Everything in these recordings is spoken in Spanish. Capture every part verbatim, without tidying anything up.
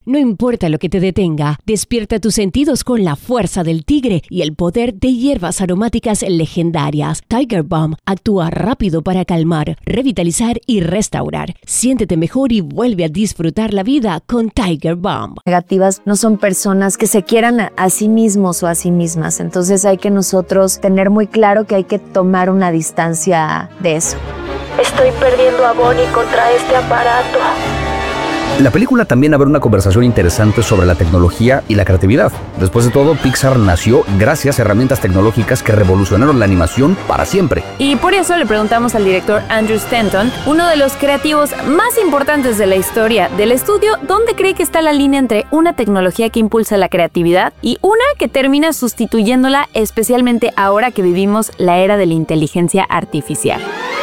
No importa lo que te detenga, despierta tus sentidos con la fuerza del tigre y el poder de hierbas aromáticas legendarias. Tiger Balm actúa rápido para calmar, revitalizar y restaurar. Siéntete mejor y vuelve a disfrutar la vida con Tiger Balm. Negativas no son personas que se quieran a, a sí mismos o a sí mismas. Entonces hay que nosotros tener muy claro que hay que tomar una distancia de eso. Estoy perdiendo a Bonnie contra este aparato. La película también abre una conversación interesante sobre la tecnología y la creatividad. Después de todo, Pixar nació gracias a herramientas tecnológicas que revolucionaron la animación para siempre. Y por eso le preguntamos al director Andrew Stanton, uno de los creativos más importantes de la historia del estudio, ¿dónde cree que está la línea entre una tecnología que impulsa la creatividad y una que termina sustituyéndola, especialmente ahora que vivimos la era de la inteligencia artificial?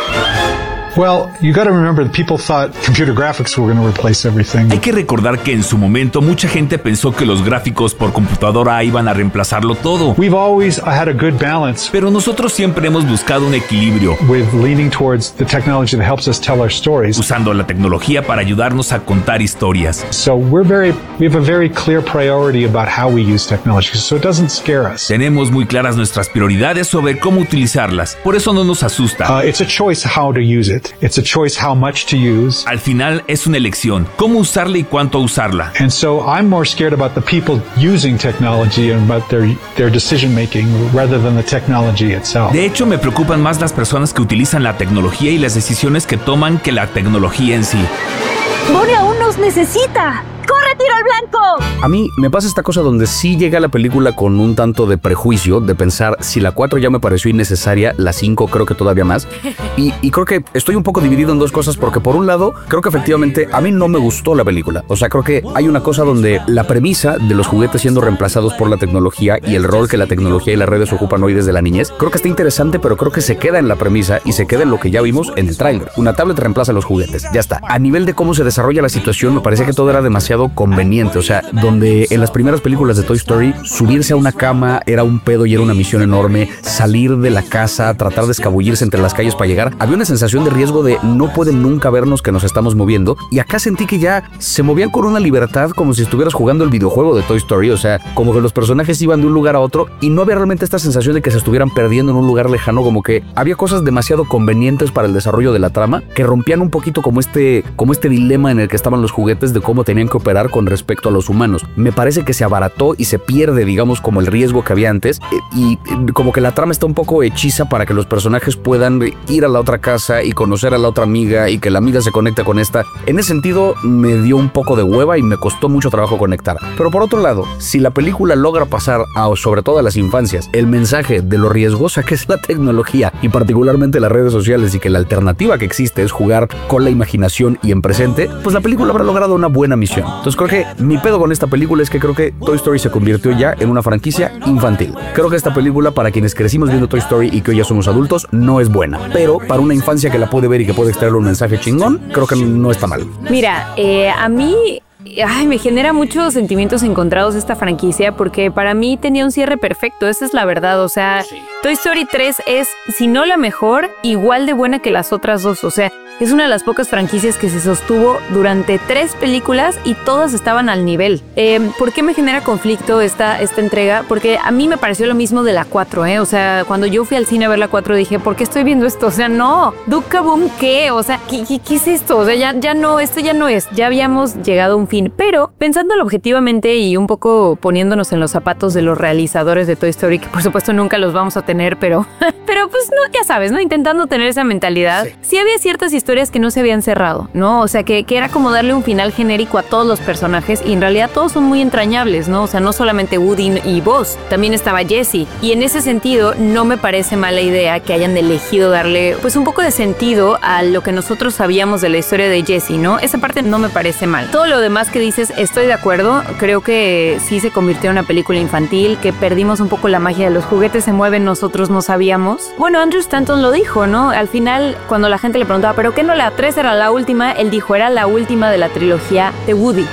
Well, you got to remember that people thought computer graphics were going to replace everything. Hay que recordar que en su momento mucha gente pensó que los gráficos por computadora iban a reemplazarlo todo. We've always had a good balance. Pero nosotros siempre hemos buscado un equilibrio. With leaning towards the technology that helps us tell our stories. Usando la tecnología para ayudarnos a contar historias. So we're very, we have a very clear priority about how we use technology, so it doesn't scare us. Tenemos muy claras nuestras prioridades sobre cómo utilizarlas. Por eso no nos asusta. Uh, it's a choice how to use it. It's a choice how much to use. Al final es una elección, cómo usarla y cuánto usarla. And so I'm more scared about the people using technology and about their their decision making rather than the technology itself. De hecho, me preocupan más las personas que utilizan la tecnología y las decisiones que toman que la tecnología en sí. Bonnie aún nos necesita. ¡Corre, tiro al blanco! A mí me pasa esta cosa donde sí llega la película con un tanto de prejuicio, de pensar, si la cuatro ya me pareció innecesaria, la cinco creo que todavía más. Y, y creo que estoy un poco dividido en dos cosas, porque por un lado, creo que efectivamente a mí no me gustó la película. O sea, creo que hay una cosa donde la premisa de los juguetes siendo reemplazados por la tecnología y el rol que la tecnología y las redes ocupan hoy desde la niñez, creo que está interesante, pero creo que se queda en la premisa y se queda en lo que ya vimos en el tráiler. Una tablet reemplaza los juguetes, ya está. A nivel de cómo se desarrolla la situación, me parece que todo era demasiado conveniente. O sea, donde en las primeras películas de Toy Story, subirse a una cama era un pedo y era una misión enorme, salir de la casa, tratar de escabullirse entre las calles para llegar, había una sensación de riesgo de no pueden nunca vernos que nos estamos moviendo, y acá sentí que ya se movían con una libertad como si estuvieras jugando el videojuego de Toy Story. O sea, como que los personajes iban de un lugar a otro y no había realmente esta sensación de que se estuvieran perdiendo en un lugar lejano, como que había cosas demasiado convenientes para el desarrollo de la trama que rompían un poquito como este, como este dilema en el que estaban los juguetes de cómo tenían que operar con respecto a los humanos. Me parece que se abarató y se pierde, digamos, como el riesgo que había antes, y como que la trama está un poco hechiza para que los personajes puedan ir a la otra casa y conocer a la otra amiga y que la amiga se conecte con esta. En ese sentido me dio un poco de hueva y me costó mucho trabajo conectar. Pero por otro lado, si la película logra pasar a, sobre todo a las infancias, el mensaje de lo riesgosa que es la tecnología y particularmente las redes sociales, y que la alternativa que existe es jugar con la imaginación y en presente, pues la película habrá logrado una buena misión. Entonces creo que mi pedo con esta película es que creo que Toy Story se convirtió ya en una franquicia infantil. Creo que esta película, para quienes crecimos viendo Toy Story y que hoy ya somos adultos, no es buena. Pero para una infancia que la puede ver y que puede extraer un mensaje chingón, creo que no está mal. Mira, eh, a mí... Ay, me genera muchos sentimientos encontrados esta franquicia, porque para mí tenía un cierre perfecto, esa es la verdad. O sea, sí. Toy Story tres es, si no la mejor, igual de buena que las otras dos. O sea, es una de las pocas franquicias que se sostuvo durante tres películas y todas estaban al nivel. Eh, ¿Por qué me genera conflicto esta, esta entrega? Porque a mí me pareció lo mismo de la cuatro, ¿eh? O sea, cuando yo fui al cine a ver la cuatro dije, ¿por qué estoy viendo esto? O sea, no, Duke Boom, ¿qué? O sea, ¿qué, qué, qué es esto? O sea, ya, ya no, esto ya no es. Ya habíamos llegado a un fin. Pero pensándolo objetivamente y un poco poniéndonos en los zapatos de los realizadores de Toy Story, que por supuesto nunca los vamos a tener, pero, pero pues no, ya sabes, ¿no? Intentando tener esa mentalidad. Sí, sí había ciertas historias que no se habían cerrado, ¿no? O sea, que, que era como darle un final genérico a todos los personajes, y en realidad todos son muy entrañables, ¿no? O sea, no solamente Woody y Buzz, también estaba Jessie. Y en ese sentido, no me parece mala idea que hayan elegido darle, pues, un poco de sentido a lo que nosotros sabíamos de la historia de Jessie, ¿no? Esa parte no me parece mal. Todo lo demás que dices, estoy de acuerdo. Creo que sí se convirtió en una película infantil, que perdimos un poco la magia de los juguetes se mueven, nosotros no sabíamos. Bueno, Andrew Stanton lo dijo, ¿no? Al final, cuando la gente le preguntaba, ¿pero qué no la tres era la última? Él dijo, era la última de la trilogía de Woody.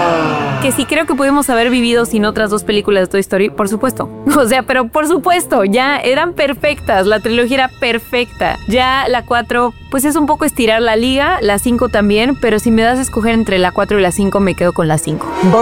Que sí creo que pudimos haber vivido sin otras dos películas de Toy Story, por supuesto. O sea, pero por supuesto, ya eran perfectas, la trilogía era perfecta. Ya la cuatro, pues es un poco estirar la liga, la cinco también, pero si me das a escoger entre la cuatro y la cinco, me quedo con la cinco.